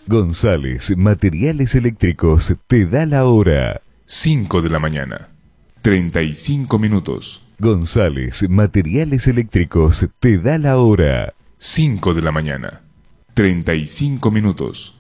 González Materiales Eléctricos te da la hora. 5 de la mañana, 35 minutos. González Materiales Eléctricos te da la hora. 5 de la mañana, 35 minutos.